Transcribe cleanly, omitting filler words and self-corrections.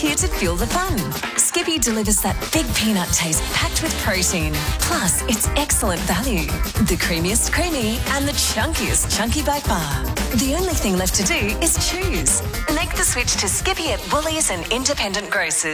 here to fuel the fun. Skippy delivers that big peanut taste packed with protein. Plus, it's excellent value. The creamiest creamy and the chunkiest chunky by far. The only thing left to do is choose. Make the switch to Skippy at Woolies and independent grocers.